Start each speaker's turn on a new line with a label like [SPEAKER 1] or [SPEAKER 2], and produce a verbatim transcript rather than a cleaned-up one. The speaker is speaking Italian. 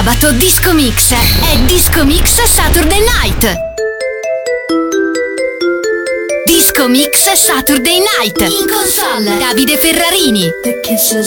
[SPEAKER 1] Sabato Disco Mix è Disco Mix Saturday Night. Disco Mix Saturday Night. In console Davide Ferrarini.